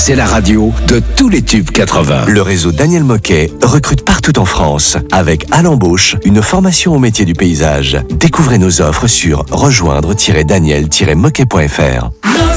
c'est la radio de tous les tubes 80. Le réseau Daniel Moquet recrute partout en France avec à l'embauche une formation au métier du paysage. Découvrez nos offres sur rejoindre-daniel-moquet.fr.